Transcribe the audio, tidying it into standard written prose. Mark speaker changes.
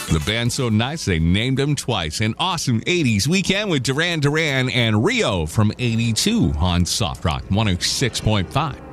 Speaker 1: The band's so nice, they named him twice. An awesome 80s weekend with Duran Duran and Rio from 82 on Soft Rock 106.5.